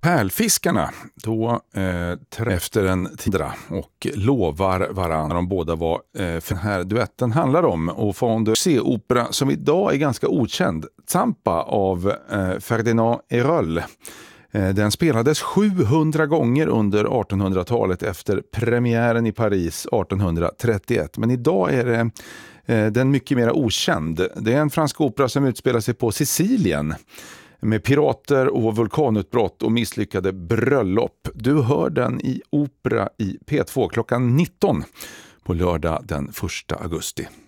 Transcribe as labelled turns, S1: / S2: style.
S1: Pärlfiskarna då efter en tidra och lovar varandra. De båda var för den här duetten handlar om. Och från de C-opera som idag är ganska okänd, Zampa av Ferdinand Hérold. Den spelades 700 gånger under 1800-talet efter premiären i Paris 1831. Men idag är det den mycket mer okänd. Det är en fransk opera som utspelar sig på Sicilien med pirater och vulkanutbrott och misslyckade bröllop. Du hör den i opera i P2 klockan 19 på lördag den 1 augusti.